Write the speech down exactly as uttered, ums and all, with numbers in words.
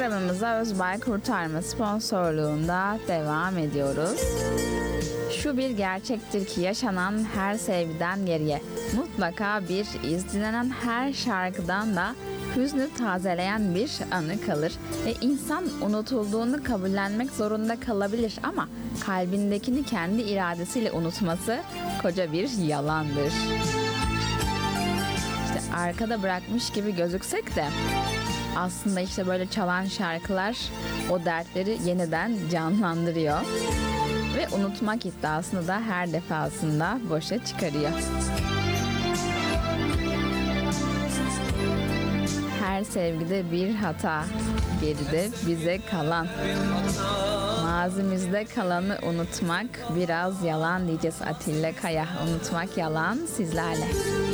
Programımıza Özbay Kurtarma sponsorluğunda devam ediyoruz. Şu bir gerçektir ki yaşanan her sevgiden geriye mutlaka bir iz, dinlenen her şarkıdan da hüznü tazeleyen bir anı kalır ve insan unutulduğunu kabullenmek zorunda kalabilir ama kalbindekini kendi iradesiyle unutması koca bir yalandır. İşte arkada bırakmış gibi gözüksek de aslında işte böyle çalan şarkılar o dertleri yeniden canlandırıyor ve unutmak iddiasını da her defasında boşa çıkarıyor. Her sevgide bir hata, geride bize kalan. Mazimizde kalanı unutmak biraz yalan diyeceğiz Atilla Kaya. Unutmak yalan sizlerle.